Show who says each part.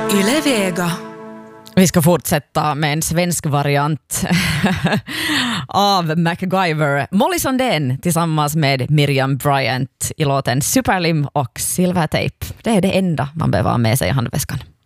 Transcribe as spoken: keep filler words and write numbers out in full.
Speaker 1: Yle Vega.
Speaker 2: Vi ska fortsätta med en svensk variant av MacGyver. Molly Sandén tillsammans med Miriam Bryant i låten Superlim och Silvertape. Det är det enda man behöver ha med sig i handväskan.